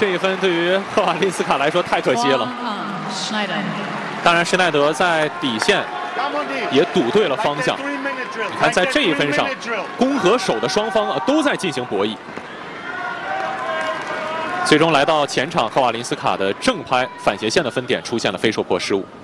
这一分对于赫瓦林斯卡来说太可惜了。当然，施耐德在底线也赌对了方向。你看，在这一分上，攻和守的双方都在进行博弈。最终来到前场，赫瓦林斯卡的正拍反斜线的分点出现了非受迫失误。